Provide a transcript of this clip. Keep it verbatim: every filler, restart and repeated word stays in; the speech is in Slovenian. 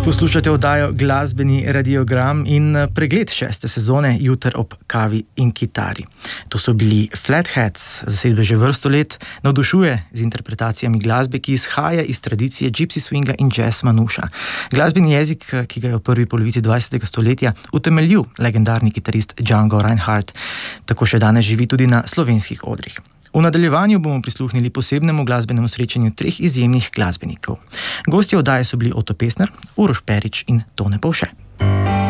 Poslušate oddajo Glasbeni radiogram in pregled šeste sezone Jutr ob kavi in kitari. To so bili Flatheads, zasedbe že vrsto let, navdušuje z interpretacijami glasbe, ki izhaja iz tradicije gypsy swinga in jazz manuša. Glasbeni jezik, ki ga je v prvi polovici dvajsetega stoletja utemeljil legendarni kitarist Django Reinhardt, tako še danes živi tudi na slovenskih odrih. V nadaljevanju bomo prisluhnili posebnemu glasbenemu srečanju treh izjemnih glasbenikov. Gostje oddaje so bili Oto Pestner, Uroš Perić in Tone Povše.